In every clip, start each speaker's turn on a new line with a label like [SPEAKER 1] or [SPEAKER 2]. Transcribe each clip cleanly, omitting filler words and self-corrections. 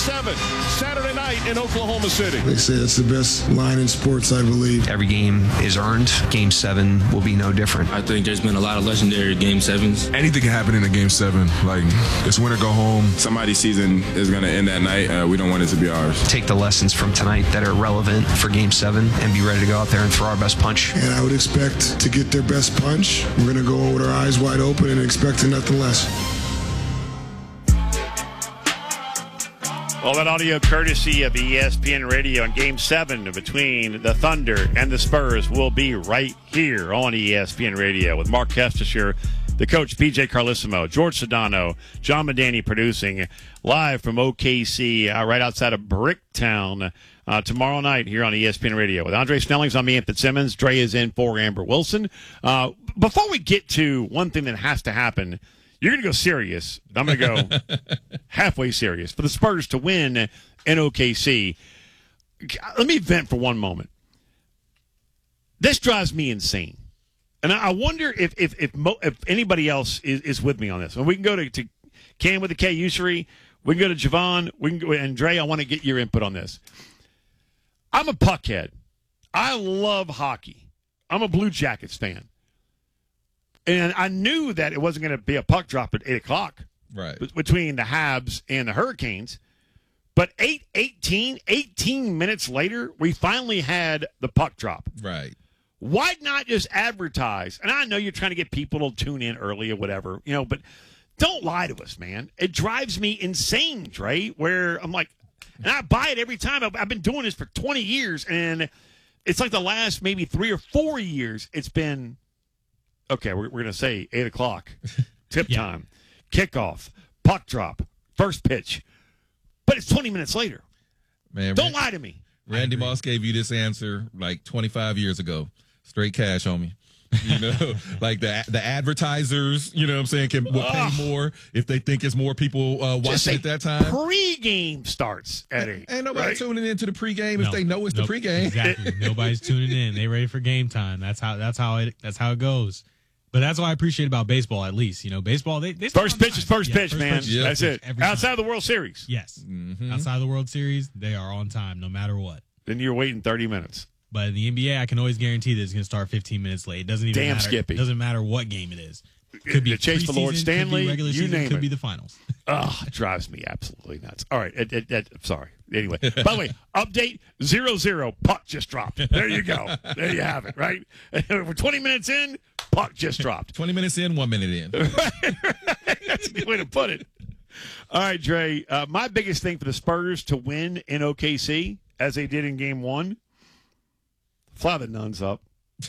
[SPEAKER 1] 7, Saturday night in Oklahoma City.
[SPEAKER 2] They say it's the best line in sports, I believe.
[SPEAKER 3] Every game is earned. Game 7 will be no different.
[SPEAKER 4] I think there's been a lot of legendary Game 7s.
[SPEAKER 5] Anything can happen in a Game 7. Like, it's win or go home.
[SPEAKER 6] Somebody's season is going to end that night. We don't want it to be ours.
[SPEAKER 3] Take the lessons from tonight that are relevant for Game 7 and be ready to go out there and throw our best punch.
[SPEAKER 2] And I would expect to get their best punch. We're going to go with our eyes wide open and expect nothing less.
[SPEAKER 7] Well, that audio courtesy of ESPN Radio on Game 7 between the Thunder and the Spurs will be right here on ESPN Radio with Mark Kestisher, the coach, BJ Carlissimo, George Sedano, John Madani producing live from OKC right outside of Bricktown tomorrow night here on ESPN Radio. With Andre Snellings, I'm Ian Fitzsimmons. Dre is in for Amber Wilson. Before we get to one thing that has to happen, you're going to go serious. I'm going to go halfway serious. For the Spurs to win in OKC, let me vent for one moment. This drives me insane. And I wonder if anybody else is with me on this. And we can go to Cam with the K, Ussery. We can go to Javon. We can go, and Dre, I want to get your input on this. I'm a puckhead. I love hockey. I'm a Blue Jackets fan. And I knew that it wasn't going to be a puck drop at 8 o'clock between the Habs and the Hurricanes. But 18 minutes later, we finally had the puck drop.
[SPEAKER 8] Right.
[SPEAKER 7] Why not just advertise? And I know you're trying to get people to tune in early or whatever, but don't lie to us, man. It drives me insane, Dre, where I'm like, and I buy it every time. I've been doing this for 20 years, and it's like the last maybe 3 or 4 years it's been, okay, we're going to say 8 o'clock, tip time, kickoff, puck drop, first pitch. But it's 20 minutes later.
[SPEAKER 8] Man,
[SPEAKER 7] don't lie to me.
[SPEAKER 8] Randy Moss gave you this answer like 25 years ago. Straight cash, homie. Like the advertisers, what I'm saying, will pay more if they think it's more people watching at that time.
[SPEAKER 7] Pre-game starts at 8.
[SPEAKER 8] Ain't nobody tuning into the pregame if they know it's the pregame.
[SPEAKER 9] Exactly. Nobody's tuning in. They ready for game time. That's how it goes. But that's what I appreciate about baseball, at least. Baseball, they
[SPEAKER 7] first pitch is first pitch, man.
[SPEAKER 8] Yeah.
[SPEAKER 7] That's it. Outside of the World Series.
[SPEAKER 9] Yes.
[SPEAKER 8] Mm-hmm.
[SPEAKER 9] Outside of the World Series, they are on time no matter what.
[SPEAKER 7] Then you're waiting 30 minutes.
[SPEAKER 9] But in the NBA, I can always guarantee that it's going to start 15 minutes late. It doesn't even matter.
[SPEAKER 7] Skippy.
[SPEAKER 9] It doesn't matter what game it is. Could be
[SPEAKER 7] the chase for Lord Stanley,
[SPEAKER 9] regular
[SPEAKER 7] you
[SPEAKER 9] season,
[SPEAKER 7] name
[SPEAKER 9] could
[SPEAKER 7] it.
[SPEAKER 9] be the finals.
[SPEAKER 7] It drives me absolutely nuts. All right, sorry. Anyway, by the way, update 0-0, puck just dropped. There you go. There you have it, right? We're 20 minutes in, puck just dropped.
[SPEAKER 8] 20 minutes in, 1 minute in.
[SPEAKER 7] That's a good way to put it. All right, Dre, my biggest thing for the Spurs to win in OKC, as they did in Game 1, fly the nuns up.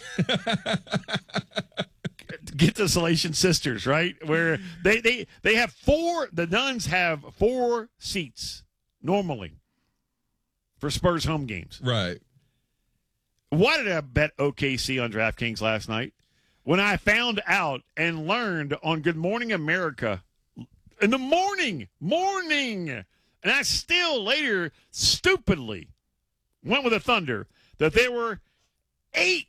[SPEAKER 7] Get the Salation Sisters, right? Where they have the nuns have 4 seats normally for Spurs home games.
[SPEAKER 8] Right.
[SPEAKER 7] Why did I bet OKC on DraftKings last night? When I found out and learned on Good Morning America in the morning, and I still later stupidly went with the Thunder, that there were 8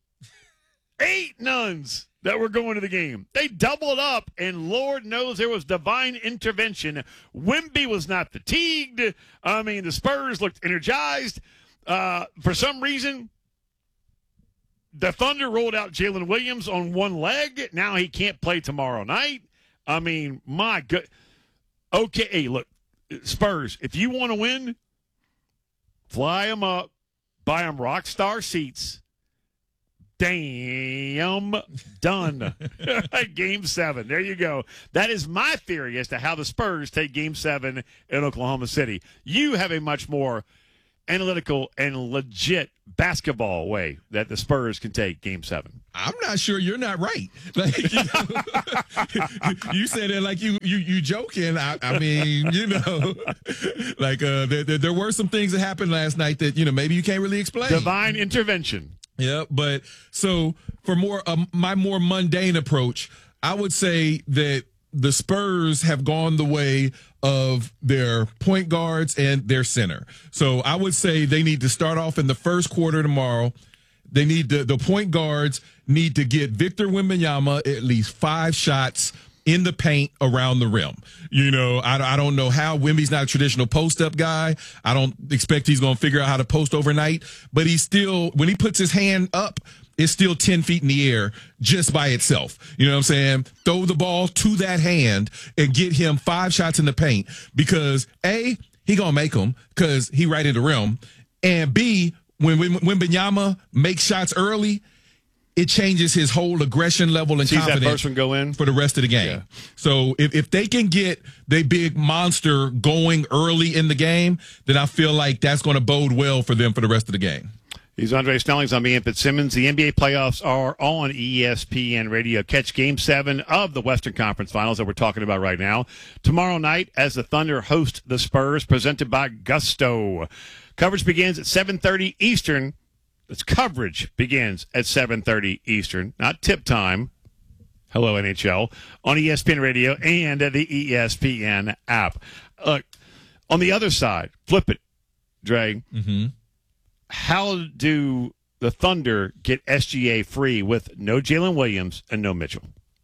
[SPEAKER 7] nuns that were going to the game. They doubled up, and Lord knows there was divine intervention. Wemby was not fatigued. I mean, the Spurs looked energized. For some reason, the Thunder rolled out Jalen Williams on one leg. Now he can't play tomorrow night. I mean, my good. Okay, hey, look, Spurs, if you want to win, fly them up, buy them rock star seats. Damn, done. Game 7. There you go. That is my theory as to how the Spurs take Game 7 in Oklahoma City. You have a much more analytical and legit basketball way that the Spurs can take Game 7.
[SPEAKER 8] I'm not sure you're not right. Like, you said it like you joking. I mean, like there were some things that happened last night that maybe you can't really explain.
[SPEAKER 7] Divine intervention.
[SPEAKER 8] Yeah, but so for my more mundane approach, I would say that the Spurs have gone the way of their point guards and their center. So I would say they need to start off in the first quarter tomorrow. They need the point guards need to get Victor Wembanyama at least 5 shots in the paint around the rim. You know, I don't know how. Wemby's not a traditional post-up guy. I don't expect he's going to figure out how to post overnight. But he's still, when he puts his hand up, it's still 10 feet in the air just by itself. You know what I'm saying? Throw the ball to that hand and get him 5 shots in the paint because, A, he going to make them because he right in the rim. And B, when Wembanyama makes shots early, it changes his whole aggression level and confidence
[SPEAKER 7] that first one go in
[SPEAKER 8] for the rest of the game. Yeah. So if they can get the big monster going early in the game, then I feel like that's going to bode well for them for the rest of the game.
[SPEAKER 7] He's Andre Snellings. I'm Ian Fitzsimmons. The NBA playoffs are on ESPN Radio. Catch Game 7 of the Western Conference Finals that we're talking about right now. Tomorrow night as the Thunder host the Spurs, presented by Gusto. Coverage begins at 7:30 Eastern. Its coverage begins at 7:30 Eastern. Not tip time. Hello, NHL. On ESPN Radio and the ESPN app. Look, on the other side, flip it, Dre.
[SPEAKER 8] Mm-hmm.
[SPEAKER 7] How do the Thunder get SGA free with no Jalen Williams and no Mitchell?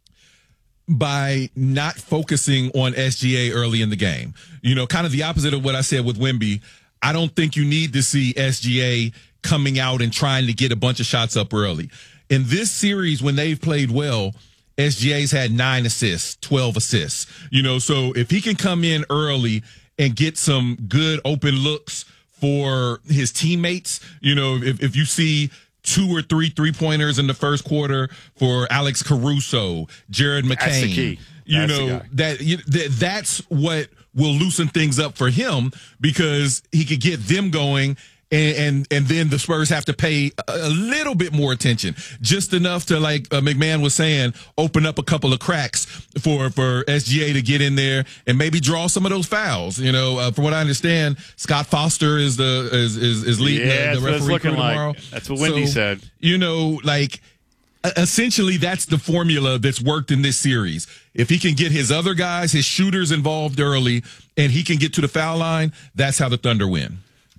[SPEAKER 8] By not focusing on SGA early in the game. You know, kind of the opposite of what I said with Wemby. I don't think you need to see SGA coming out and trying to get a bunch of shots up early. In this series, when they've played well, SGA's had 9 assists, 12 assists. You know, so if he can come in early and get some good open looks for his teammates, you know, if you see 2 or 3 3-pointers in the first quarter for Alex Caruso, Jared McCain,
[SPEAKER 7] that's the key.
[SPEAKER 8] You know, that's what will loosen things up for him because he could get them going. And then the Spurs have to pay a little bit more attention, just enough to, like McMahon was saying, open up a couple of cracks for SGA to get in there and maybe draw some of those fouls. You know, from what I understand, Scott Foster is leading the referee crew tomorrow.
[SPEAKER 7] That's what Wendy said.
[SPEAKER 8] You know, like essentially that's the formula that's worked in this series. If he can get his other guys, his shooters involved early, and he can get to the foul line, that's how the Thunder win.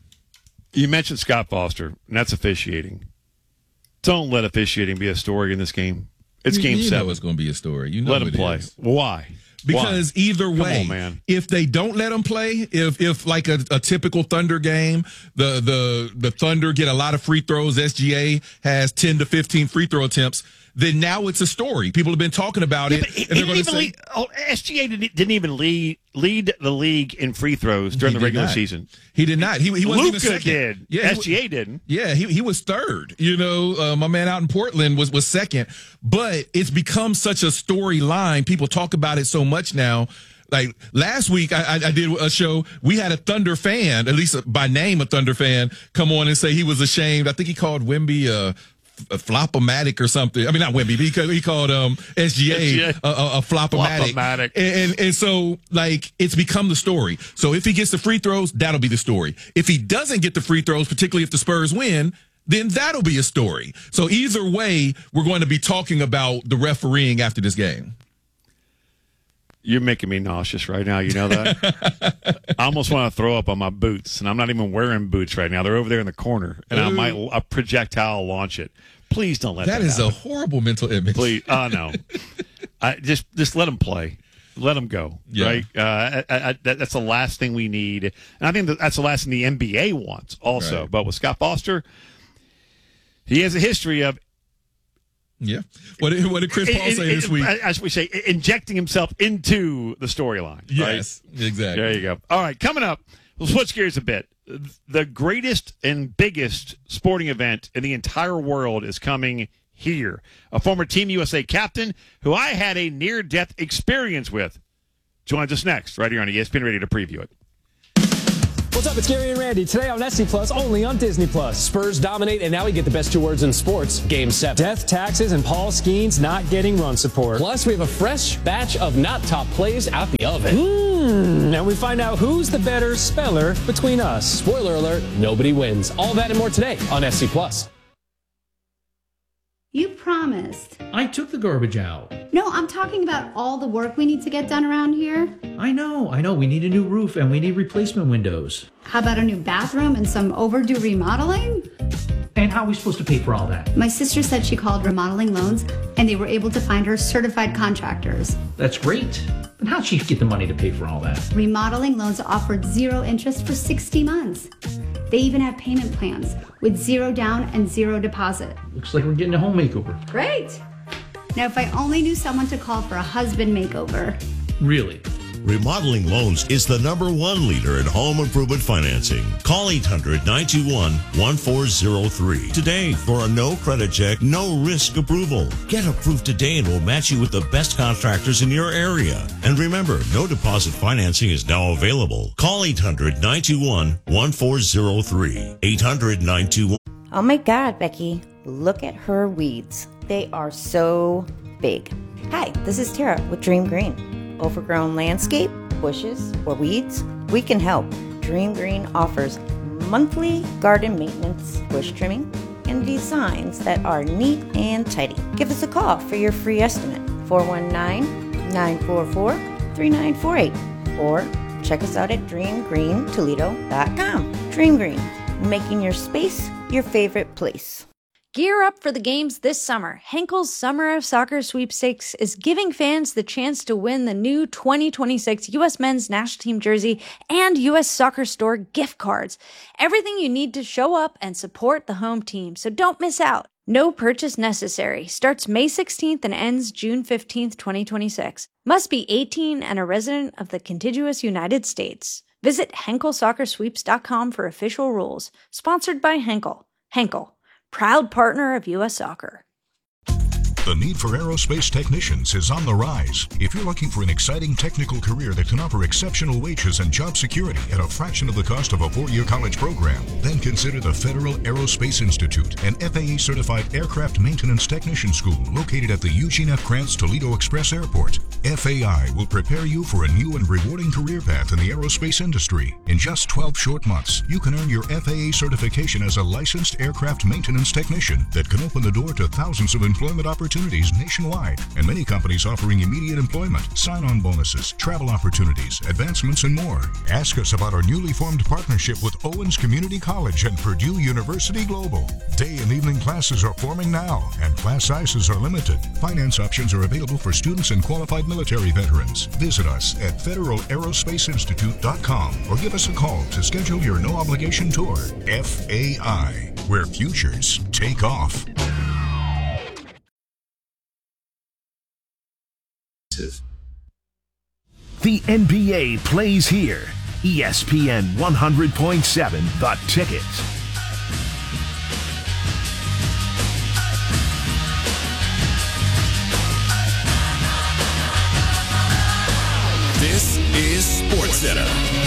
[SPEAKER 7] You mentioned Scott Foster, and that's officiating. Don't let officiating be a story in this game. It's Game 7.
[SPEAKER 8] You know it's going to be a story. You know
[SPEAKER 7] let him play. Why?
[SPEAKER 8] Because either way,
[SPEAKER 7] come on, man.
[SPEAKER 8] If they don't let him play, if like a typical Thunder game, the Thunder get a lot of free throws, SGA has 10 to 15 free throw attempts, then now it's a story. People have been talking about it. And they're going to say,
[SPEAKER 7] SGA didn't even lead the league in free throws during the regular season.
[SPEAKER 8] He did not. He wasn't even second.
[SPEAKER 7] Did. Yeah, SGA didn't.
[SPEAKER 8] Yeah, he was third. You know, my man out in Portland was second. But it's become such a storyline. People talk about it so much now. Like last week, I did a show. We had a Thunder fan, at least by name a Thunder fan, come on and say he was ashamed. I think he called Wemby a flop-o-matic or something. I mean, not Wemby, but he called SGA a flop-o-matic. And so, like, it's become the story. So if he gets the free throws, that'll be the story. If he doesn't get the free throws, particularly if the Spurs win, then that'll be a story. So either way, we're going to be talking about the refereeing after this game.
[SPEAKER 7] You're making me nauseous right now. You know that? I almost want to throw up on my boots, and I'm not even wearing boots right now. They're over there in the corner, and I might a projectile launch it. Please don't let that
[SPEAKER 8] is
[SPEAKER 7] happen.
[SPEAKER 8] A horrible mental image.
[SPEAKER 7] Please. No. Just let them play. Let them go. Yeah. Right? That's the last thing we need. And I think that's the last thing the NBA wants also. Right. But with Scott Foster, he has a history of
[SPEAKER 8] What did Chris Paul say this week?
[SPEAKER 7] As we say, injecting himself into the storyline.
[SPEAKER 8] Yes, right? Exactly.
[SPEAKER 7] There you go. All right, coming up, we'll switch gears a bit. The greatest and biggest sporting event in the entire world is coming here. A former Team USA captain who I had a near-death experience with joins us next, right here on ESPN Radio to preview it.
[SPEAKER 10] What's up? It's Gary and Randy. Today on SC Plus, only on Disney Plus. Spurs dominate, and now we get the best 2 words in sports. Game 7. Death, taxes, and Paul Skeens not getting run support. Plus, we have a fresh batch of not top plays out the oven. And we find out who's the better speller between us. Spoiler alert, nobody wins. All that and more today on SC Plus.
[SPEAKER 11] You promised.
[SPEAKER 12] I took the garbage out.
[SPEAKER 11] No, I'm talking about all the work we need to get done around here.
[SPEAKER 12] I know. We need a new roof and we need replacement windows.
[SPEAKER 11] How about a new bathroom and some overdue remodeling?
[SPEAKER 12] And how are we supposed to pay for all that?
[SPEAKER 11] My sister said she called Remodeling Loans and they were able to find her certified contractors.
[SPEAKER 12] That's great. But how'd she get the money to pay for all that?
[SPEAKER 11] Remodeling Loans offered 0 interest for 60 months. They even have payment plans with 0 down and 0 deposit.
[SPEAKER 12] Looks like we're getting a home makeover.
[SPEAKER 11] Great. Now, if I only knew someone to call for a husband makeover.
[SPEAKER 12] Really?
[SPEAKER 13] Remodeling Loans is the #1 leader in home improvement financing. Call 800-921-1403 today for a no credit check, no risk approval. Get approved today and we'll match you with the best contractors in your area. And remember, no deposit financing is now available. Call 800-921-1403. 800-921.
[SPEAKER 14] Oh my God, Becky, look at her weeds. They are so big. Hi, this is Tara with Dream Green. Overgrown landscape, bushes, or weeds? We can help. Dream Green offers monthly garden maintenance, bush trimming, and designs that are neat and tidy. Give us a call for your free estimate, 419-944-3948, or check us out at dreamgreentoledo.com. Dream Green, making your space your favorite place.
[SPEAKER 15] Gear up for the games this summer. Henkel's Summer of Soccer Sweepstakes is giving fans the chance to win the new 2026 U.S. Men's National Team jersey and U.S. Soccer Store gift cards. Everything you need to show up and support the home team, so don't miss out. No purchase necessary. Starts May 16th and ends June 15th, 2026. Must be 18 and a resident of the contiguous United States. Visit HenkelSoccerSweeps.com for official rules. Sponsored by Henkel. Henkel, proud partner of U.S. Soccer.
[SPEAKER 16] The need for aerospace technicians is on the rise. If you're looking for an exciting technical career that can offer exceptional wages and job security at a fraction of the cost of a 4-year college program, then consider the Federal Aerospace Institute, an FAA-certified aircraft maintenance technician school located at the Eugene F. Krantz Toledo Express Airport. FAI will prepare you for a new and rewarding career path in the aerospace industry. In just 12 short months, you can earn your FAA certification as a licensed aircraft maintenance technician that can open the door to thousands of employment opportunities nationwide, and many companies offering immediate employment, sign-on bonuses, travel opportunities, advancements, and more. Ask us about our newly formed partnership with Owens Community College and Purdue University Global. Day and evening classes are forming now, and class sizes are limited. Finance options are available for students and qualified military veterans. Visit us at federalaerospaceinstitute.com or give us a call to schedule your no-obligation tour. FAI, where futures take off.
[SPEAKER 17] The NBA plays here. ESPN 100.7, The Ticket.
[SPEAKER 18] This is SportsCenter.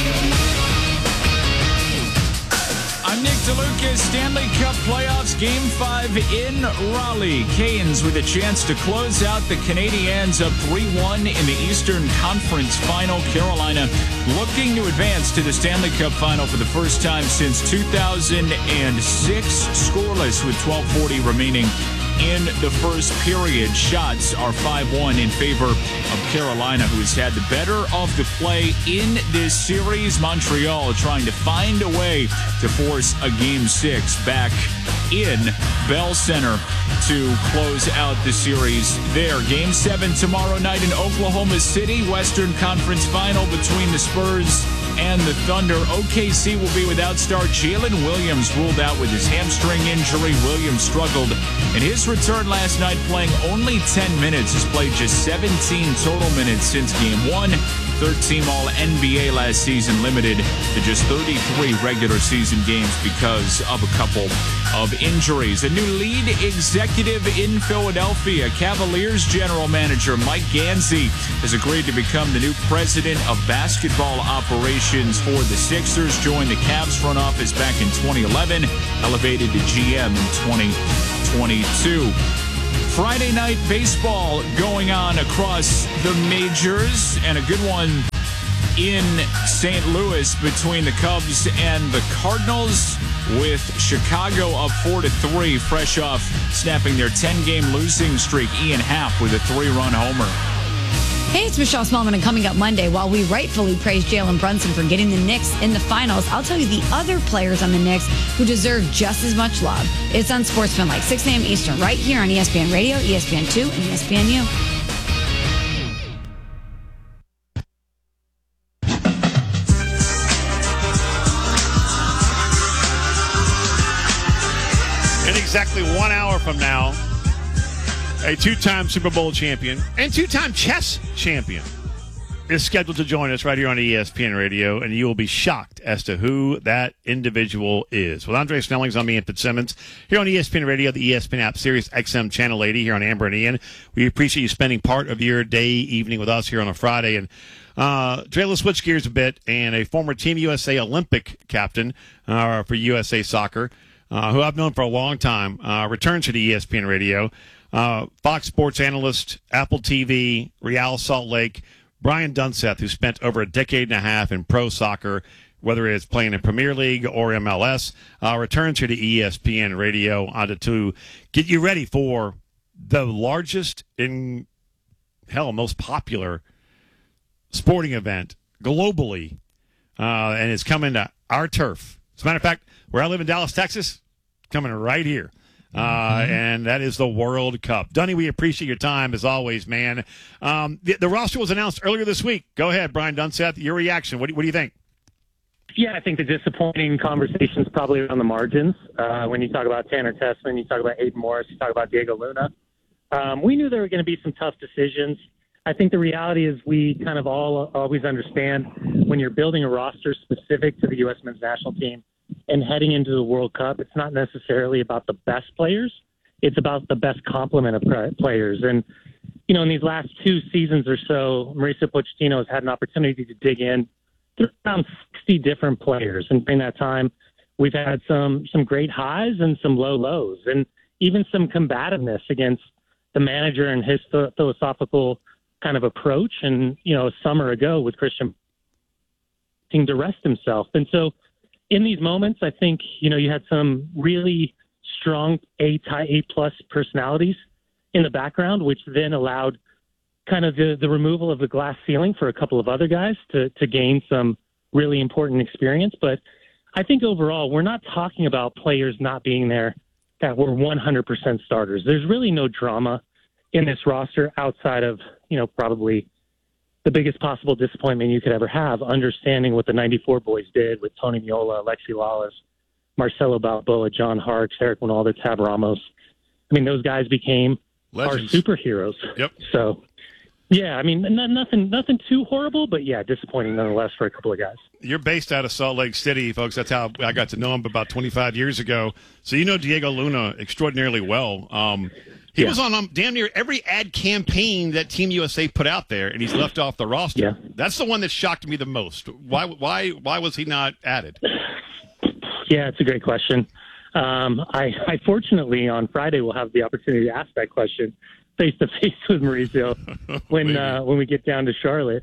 [SPEAKER 19] I'm Nick DeLucas. Stanley Cup Playoffs Game 5 in Raleigh. Canes with a chance to close out the Canadiens up 3-1 in the Eastern Conference Final. Carolina looking to advance to the Stanley Cup Final for the first time since 2006. Scoreless with 12:40 remaining in the first period. Shots are 5-1 in favor of Carolina, who has had the better of the play in this series. Montreal trying to find a way to force a Game 6 back in Bell Center to close out the series there. Game 7 tomorrow night in Oklahoma City. Western Conference Final between the Spurs and the Thunder. OKC will be without star Jalen Williams, ruled out with his hamstring injury. Williams struggled in his return last night, playing only 10 minutes. Has played just 17 total minutes since Game 1. 13 All-NBA last season, limited to just 33 regular season games because of a couple of injuries. A new lead executive in Philadelphia. Cavaliers general manager Mike Gansey has agreed to become the new president of basketball operations for the Sixers. Joined the Cavs front office back in 2011, elevated to GM in 2022. Friday night baseball going on across the majors, and a good one in St. Louis between the Cubs and the Cardinals, with Chicago up 4-3, fresh off snapping their 10-game losing streak. Ian Happ with a 3-run homer.
[SPEAKER 18] Hey, it's Michelle Smallman, and coming up Monday, while we rightfully praise Jalen Brunson for getting the Knicks in the finals, I'll tell you the other players on the Knicks who deserve just as much love. It's Unsportsmanlike, 6 a.m. Eastern, right here on ESPN Radio, ESPN2, and ESPNU.
[SPEAKER 7] In exactly 1 hour from now, a two-time Super Bowl champion and two-time chess champion is scheduled to join us right here on ESPN Radio, and you will be shocked as to who that individual is. With Andre Snellings, I'm Ian Fitzsimmons here on ESPN Radio, the ESPN app, Sirius XM Channel 80 here on Amber and Ian. We appreciate you spending part of your day, evening with us here on a Friday. And Dre, let's switch gears a bit. And a former Team USA Olympic captain for USA Soccer, who I've known for a long time, returns to the ESPN Radio. Fox Sports analyst, Apple TV, Real Salt Lake, Brian Dunseth, who spent over a decade and a half in pro soccer, whether it's playing in Premier League or MLS, returns here to ESPN Radio to get you ready for the largest most popular sporting event globally, and it's coming to our turf. As a matter of fact, where I live in Dallas, Texas, coming right here. And that is the World Cup. Dunny, we appreciate your time as always, man. The roster was announced earlier this week. Go ahead, Brian Dunseth. Your reaction. What do you think?
[SPEAKER 20] Yeah, I think the disappointing conversation is probably around the margins. When you talk about Tanner Tessman, you talk about Aiden Morris, you talk about Diego Luna. We knew there were going to be some tough decisions. I think the reality is we kind of all always understand when you're building a roster specific to the U.S. men's national team and heading into the World Cup, it's not necessarily about the best players. It's about the best complement of players. And, in these last 2 seasons or so, Mauricio Pochettino has had an opportunity to dig in to around 60 different players. And during that time, we've had some great highs and some low lows, and even some combativeness against the manager and his philosophical kind of approach. And, a summer ago with Christian to rest himself. And so, in these moments, I think, you had some really strong A-plus personalities in the background, which then allowed kind of the removal of the glass ceiling for a couple of other guys to gain some really important experience. But I think overall, we're not talking about players not being there that were 100% starters. There's really no drama in this roster outside of, probably the biggest possible disappointment you could ever have, understanding what the 94 boys did with Tony Miola, Alexi Lawless, Marcelo Balboa, John Harkes, Eric Winalda, Tab Ramos. I mean, those guys became legends. Our superheroes.
[SPEAKER 7] Yep.
[SPEAKER 20] So, yeah, I mean, nothing too horrible, but yeah, disappointing nonetheless for a couple of guys.
[SPEAKER 7] You're based out of Salt Lake City, folks. That's how I got to know him about 25 years ago. So you know Diego Luna extraordinarily well. He was on damn near every ad campaign that Team USA put out there, and he's left off the roster.
[SPEAKER 20] Yeah.
[SPEAKER 7] That's the one that shocked me the most. Why was he not added?
[SPEAKER 20] Yeah, it's a great question. I fortunately on Friday will have the opportunity to ask that question face to face with Mauricio when we get down to Charlotte.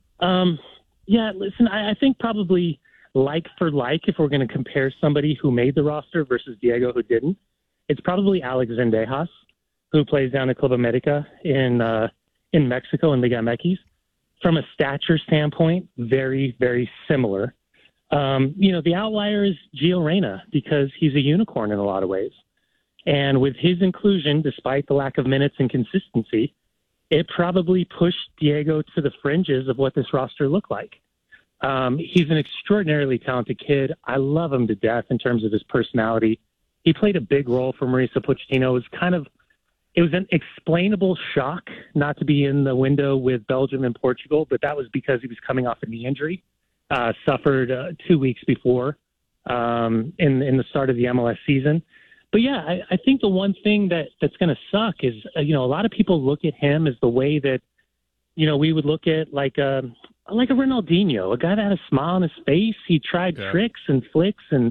[SPEAKER 20] Yeah, listen, I think probably like for like, if we're going to compare somebody who made the roster versus Diego who didn't, it's probably Alex Zendejas, who plays down at Club America in Mexico in Liga MX. From a stature standpoint, very, very similar. The outlier is Gio Reyna because he's a unicorn in a lot of ways. And with his inclusion, despite the lack of minutes and consistency, it probably pushed Diego to the fringes of what this roster looked like. He's an extraordinarily talented kid. I love him to death in terms of his personality. He played a big role for Mauricio Pochettino. It was an explainable shock not to be in the window with Belgium and Portugal, but that was because he was coming off a knee injury, suffered 2 weeks before in the start of the MLS season. But yeah, I think the one thing that's going to suck is, a lot of people look at him as the way that, we would look at like a Ronaldinho, a guy that had a smile on his face. He tried tricks and flicks, and,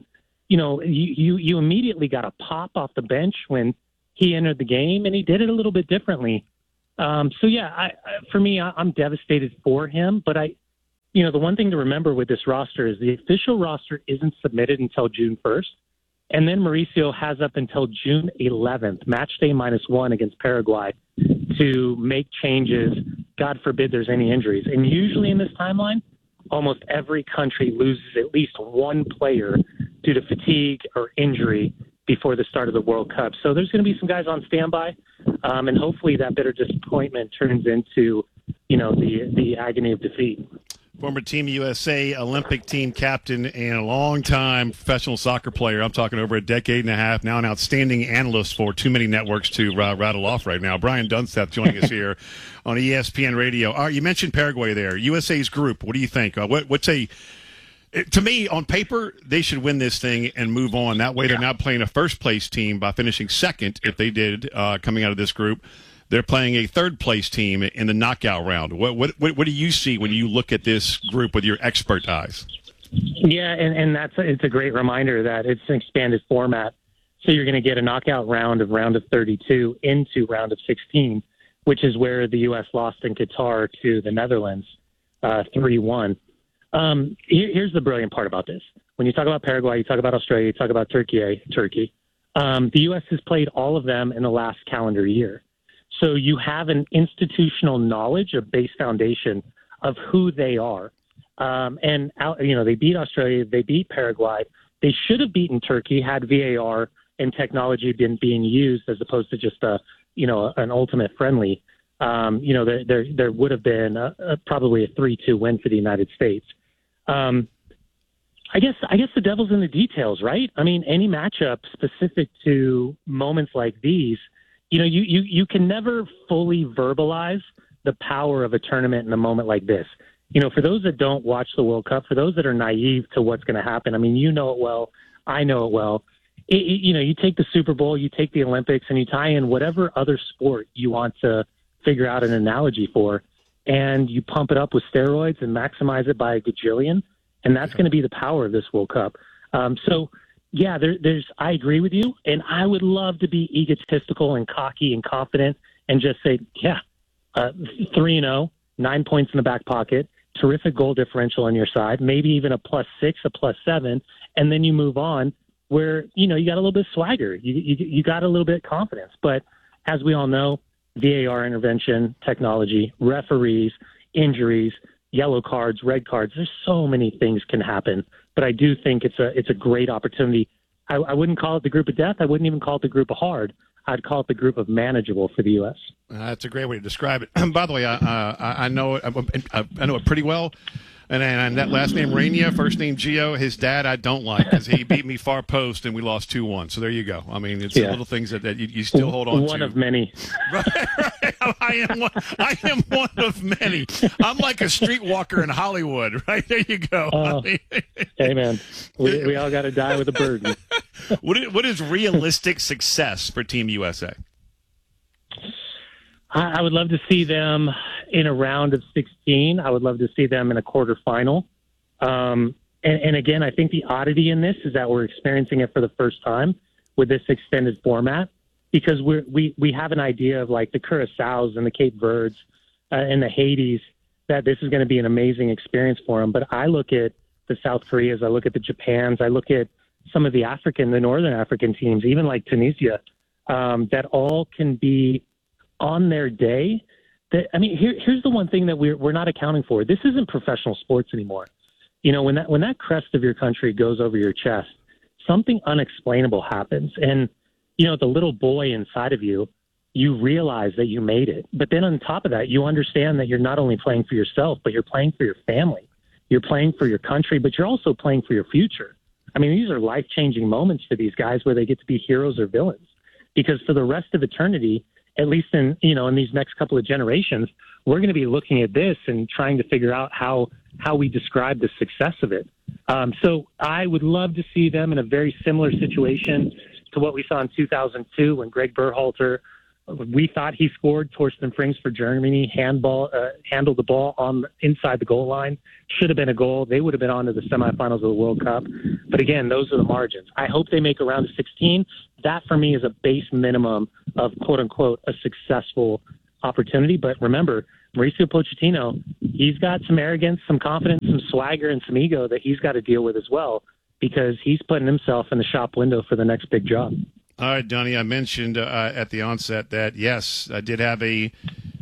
[SPEAKER 20] you immediately got a pop off the bench when he entered the game, and he did it a little bit differently. So yeah, for me, I'm devastated for him, but the one thing to remember with this roster is the official roster isn't submitted until June 1st. And then Mauricio has up until June 11th, match day -1 against Paraguay, to make changes God forbid there's any injuries. And usually in this timeline, almost every country loses at least one player due to fatigue or injury before the start of the World Cup. So there's going to be some guys on standby, and hopefully that bitter disappointment turns into, the agony of defeat.
[SPEAKER 7] Former Team USA Olympic team captain and a longtime professional soccer player. I'm talking over a decade and a half now, an outstanding analyst for too many networks to rattle off right now. Brian Dunsteth joining us here on ESPN Radio. All right, you mentioned Paraguay there. USA's group. What do you think? To me, on paper, they should win this thing and move on. That way they're not playing a first-place team by finishing second, if they did, coming out of this group. They're playing a third-place team in the knockout round. What do you see when you look at this group with your expert eyes?
[SPEAKER 20] Yeah, and it's a great reminder that it's an expanded format. So you're going to get a knockout round of 32 into round of 16, which is where the U.S. lost in Qatar to the Netherlands 3-1. Here's the brilliant part about this. When you talk about Paraguay, you talk about Australia, you talk about Turkey. The U.S. has played all of them in the last calendar year. So you have an institutional knowledge, a base foundation of who they are. They beat Australia, they beat Paraguay. They should have beaten Turkey had VAR and technology been being used as opposed to just an ultimate friendly. There would have been probably a 3-2 win for the United States. I guess the devil's in the details, right? I mean, any matchup specific to moments like these, you can never fully verbalize the power of a tournament in a moment like this. For those that don't watch the World Cup, for those that are naive to what's going to happen, I mean, you know it well, I know it well. You take the Super Bowl, you take the Olympics, and you tie in whatever other sport you want to figure out an analogy for, and you pump it up with steroids and maximize it by a gajillion, and that's going to be the power of this World Cup. I agree with you, and I would love to be egotistical and cocky and confident and just say, 3-0, 9 points in the back pocket, terrific goal differential on your side, maybe even a +6, a +7, and then you move on where, you got a little bit of swagger. You got a little bit of confidence. But as we all know, VAR intervention, technology, referees, injuries, yellow cards, red cards. There's so many things can happen, but I do think it's a great opportunity. I wouldn't call it the group of death. I wouldn't even call it the group of hard. I'd call it the group of manageable for the U.S.
[SPEAKER 7] That's a great way to describe it. By the way, I know it pretty well. And that last name, Rania, first name, Gio, his dad I don't like because he beat me far post and we lost 2-1. So there you go. I mean, it's the little things that you still hold on to.
[SPEAKER 20] One of many.
[SPEAKER 7] Right. I am one of many. I'm like a streetwalker in Hollywood. Right? There you go.
[SPEAKER 20] Hey, man. We all got to die with a burden.
[SPEAKER 7] What is realistic success for Team USA?
[SPEAKER 20] I would love to see them in a round of 16. I would love to see them in a quarterfinal. And again, I think the oddity in this is that we're experiencing it for the first time with this extended format because we have an idea of like the Curaçaos and the Cape Verdes and the Haitis that this is going to be an amazing experience for them. But I look at the South Koreas, I look at the Japans, I look at some of the Northern African teams, even like Tunisia, that all can be on their day. Here's the one thing that we're not accounting for. This isn't professional sports anymore. When that crest of your country goes over your chest, something unexplainable happens. And, the little boy inside of you, you realize that you made it. But then on top of that, you understand that you're not only playing for yourself, but you're playing for your family. You're playing for your country, but you're also playing for your future. I mean, these are life-changing moments for these guys where they get to be heroes or villains. Because for the rest of eternity, at least in these next couple of generations, we're going to be looking at this and trying to figure out how we describe the success of it. So I would love to see them in a very similar situation to what we saw in 2002 when Greg Berhalter, we thought he scored. Torsten Frings for Germany handled the ball inside the goal line. Should have been a goal. They would have been on to the semifinals of the World Cup. But again, those are the margins. I hope they make a round of 16. That for me is a base minimum of quote unquote a successful opportunity. But remember, Mauricio Pochettino, he's got some arrogance, some confidence, some swagger, and some ego that he's got to deal with as well, because he's putting himself in the shop window for the next big job.
[SPEAKER 7] All right, Donnie, I mentioned at the onset that, yes, I did have a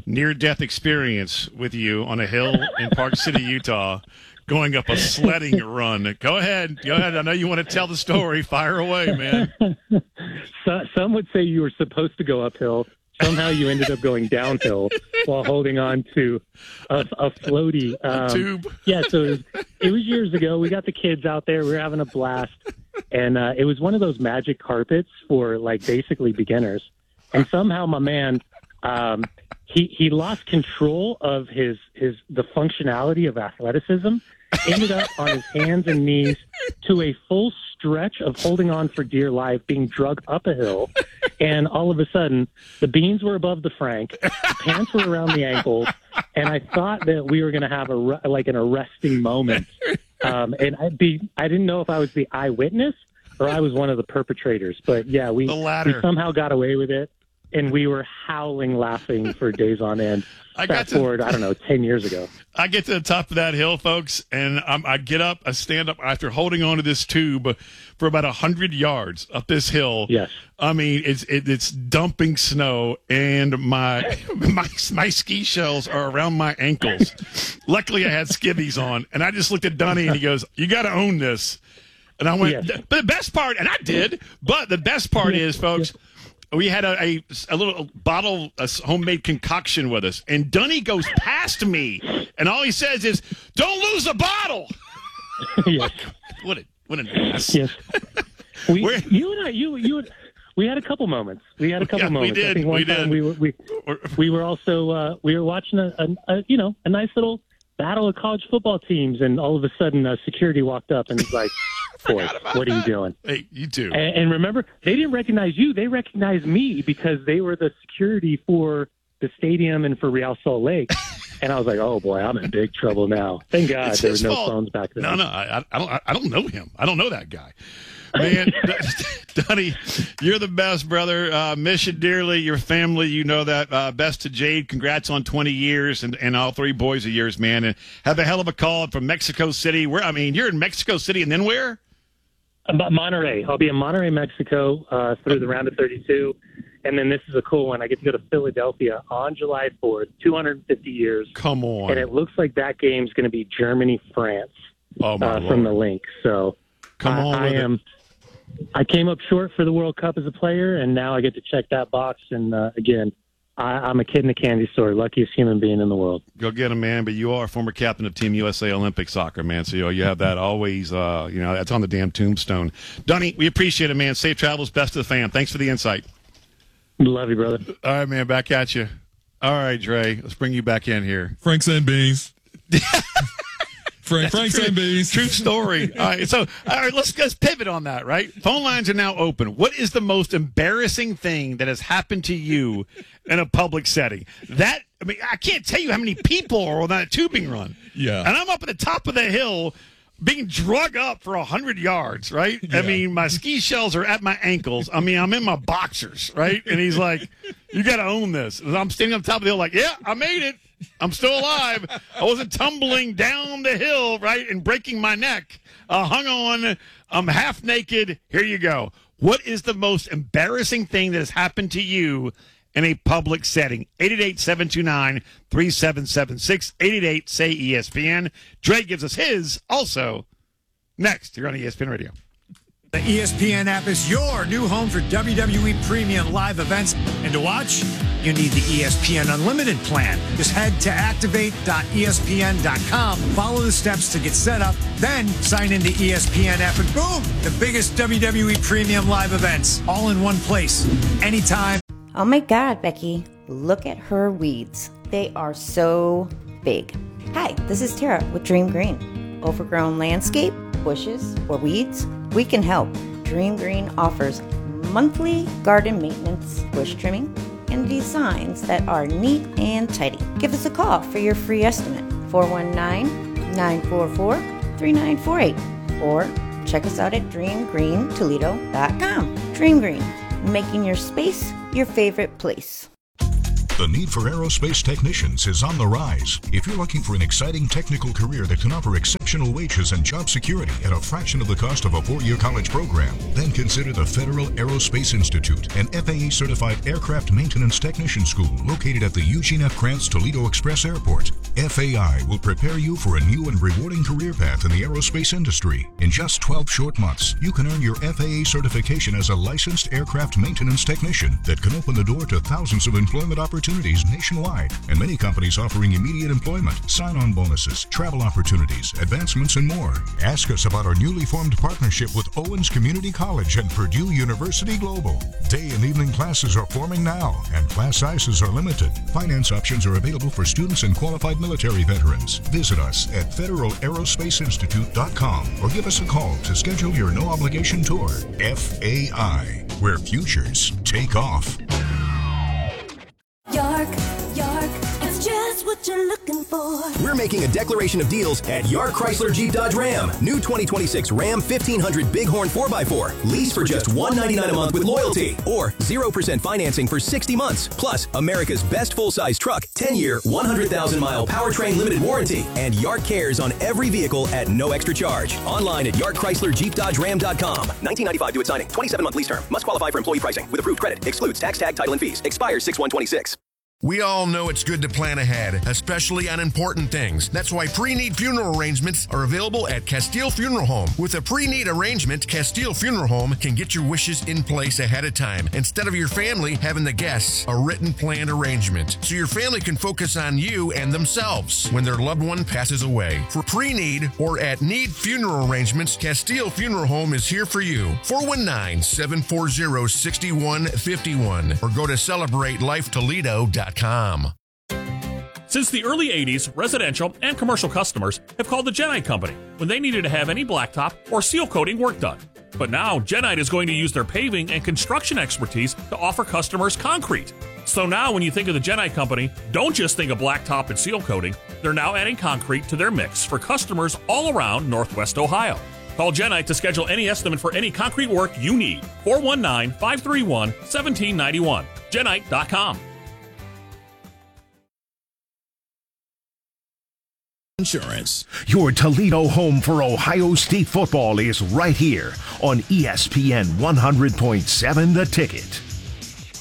[SPEAKER 7] near-death experience with you on a hill in Park City, Utah, going up a sledding run. Go ahead. I know you want to tell the story. Fire away, man.
[SPEAKER 20] Some would say you were supposed to go uphill. Somehow you ended up going downhill while holding on to a floaty.
[SPEAKER 7] Tube.
[SPEAKER 20] Yeah, so it was years ago. We got the kids out there. We were having a blast. And it was one of those magic carpets for, like, basically beginners. And somehow my man, he lost control of the functionality of athleticism, ended up on his hands and knees to a full stretch of holding on for dear life, being dragged up a hill. And all of a sudden, the beans were above the frank, the pants were around the ankles, and I thought that we were going to have an arresting moment. And I didn't know if I was the eyewitness or I was one of the perpetrators. But yeah, we somehow got away with it, and we were howling laughing for days on end. Fast forward, 10 years ago.
[SPEAKER 7] I get to the top of that hill, folks, and I get up, I stand up after holding onto this tube for about 100 yards up this hill.
[SPEAKER 20] Yes.
[SPEAKER 7] I mean, it's dumping snow, and my ski shells are around my ankles. Luckily, I had skivvies on, and I just looked at Dunny, and he goes, "You got to own this." And I went,
[SPEAKER 20] Yes.
[SPEAKER 7] But the best part, and I did, but the best part is, folks, we had a little bottle of homemade concoction with us, and Dunny goes past me, and all he says is, "Don't lose a bottle."
[SPEAKER 20] Yes.
[SPEAKER 7] What an ass.
[SPEAKER 20] Yes. We had a couple moments. We had a couple moments.
[SPEAKER 7] We did.
[SPEAKER 20] I think one time we were also we were watching a nice little battle of college football teams, and all of a sudden security walked up and was like, "Boy, what are you doing?"
[SPEAKER 7] Hey, you too.
[SPEAKER 20] And remember, they didn't recognize you. They recognized me because they were the security for the stadium and for Real Salt Lake. And I was like, "Oh boy, I'm in big trouble now." Thank God there were no phones back then.
[SPEAKER 7] No, I don't know him. I don't know that guy. Man, Dunny, you're the best, brother. Miss you dearly. Your family, you know that. Best to Jade. Congrats on 20 years and all three boys of yours, man. And have a hell of a call from Mexico City. You're in Mexico City, and then where?
[SPEAKER 20] Monterrey. I'll be in Monterrey, Mexico, through the round of 32. And then this is a cool one. I get to go to Philadelphia on July 4th, 250 years.
[SPEAKER 7] Come on.
[SPEAKER 20] And it looks like that game's going to be Germany-France
[SPEAKER 7] from
[SPEAKER 20] the link. So
[SPEAKER 7] come on.
[SPEAKER 20] I came up short for the World Cup as a player, and now I get to check that box. And again, I'm a kid in a candy store, luckiest human being in the world.
[SPEAKER 7] Go get him, man. But you are a former captain of Team USA Olympic soccer, man. So you have that always, that's on the damn tombstone. Dunny, we appreciate it, man. Safe travels, best to the fam. Thanks for the insight.
[SPEAKER 20] Love you, brother.
[SPEAKER 7] All right, man. Back at you. All right, Dre. Let's bring you back in here.
[SPEAKER 8] Franks and beans. Franks and beans.
[SPEAKER 7] True story. All right, let's pivot on that, right? Phone lines are now open. What is the most embarrassing thing that has happened to you in a public setting? I can't tell you how many people are on that tubing run.
[SPEAKER 8] Yeah.
[SPEAKER 7] And I'm up at the top of the hill being drug up for 100 yards, right? Yeah. I mean, my ski shells are at my ankles. I mean, I'm in my boxers, right? And he's like, "You got to own this." And I'm standing on top of the hill like, "Yeah, I made it. I'm still alive. I wasn't tumbling down the hill, right, and breaking my neck. I hung on. I'm half naked. Here you go." What is the most embarrassing thing that has happened to you in a public setting? 888-729-3776. 888-SAY-ESPN. Dre gives us his also next here on ESPN Radio.
[SPEAKER 21] The ESPN app is your new home for WWE Premium live events. And to watch, you need the ESPN Unlimited plan. Just head to activate.espn.com, follow the steps to get set up, then sign into ESPN app, and boom, the biggest WWE Premium live events all in one place, anytime.
[SPEAKER 14] Oh my God, Becky, look at her weeds. They are so big. Hi, this is Tara with Dream Green. Overgrown landscape, bushes, or weeds? We can help. Dream Green offers monthly garden maintenance, bush trimming, and designs that are neat and tidy. Give us a call for your free estimate, 419-944-3948, or check us out at dreamgreentoledo.com. Dream Green, making your space your favorite place.
[SPEAKER 16] The need for aerospace technicians is on the rise. If you're looking for an exciting technical career that can offer exceptional wages and job security at a fraction of the cost of a 4-year college program, then consider the Federal Aerospace Institute, an FAA-certified aircraft maintenance technician school located at the Eugene F. Krantz Toledo Express Airport. FAI will prepare you for a new and rewarding career path in the aerospace industry. In just 12 short months, you can earn your FAA certification as a licensed aircraft maintenance technician that can open the door to thousands of employment opportunities nationwide, and many companies offering immediate employment, sign-on bonuses, travel opportunities, advancements, and more. Ask us about our newly formed partnership with Owens Community College and Purdue University Global. Day and evening classes are forming now, and class sizes are limited. Finance options are available for students and qualified military veterans. Visit us at federalaerospaceinstitute.com or give us a call to schedule your no-obligation tour. FAI, where futures take off.
[SPEAKER 1] York, it's just what you're looking for.
[SPEAKER 22] We're making a declaration of deals at York Chrysler Jeep Dodge Ram. New 2026 Ram 1500 Bighorn 4x4. Lease for just $199 a month with loyalty. Or 0% financing for 60 months. Plus, America's best full-size truck, 10-year, 100,000-mile powertrain limited warranty. And York cares on every vehicle at no extra charge. Online at YorkChryslerJeepDodgeRam.com. 1995 due at signing. 27-month lease term. Must qualify for employee pricing. With approved credit. Excludes tax, tag, title, and fees. Expires 6/126.
[SPEAKER 23] We all know it's good to plan ahead, especially on important things. That's why pre-need funeral arrangements are available at Castile Funeral Home. With a pre-need arrangement, Castile Funeral Home can get your wishes in place ahead of time, instead of your family having the guests a written planned arrangement, so your family can focus on you and themselves when their loved one passes away. For pre-need or at need funeral arrangements, Castile Funeral Home is here for you. 419-740-6151 or go to CelebrateLifeToledo.com.
[SPEAKER 24] Since the early 80s, residential and commercial customers have called the Genite Company when they needed to have any blacktop or seal coating work done. But now, Genite is going to use their paving and construction expertise to offer customers concrete. So now when you think of the Genite Company, don't just think of blacktop and seal coating. They're now adding concrete to their mix for customers all around Northwest Ohio. Call Genite to schedule any estimate for any concrete work you need. 419-531-1791. Genite.com.
[SPEAKER 17] Insurance. Your Toledo home for Ohio State football is right here on ESPN 100.7 The Ticket.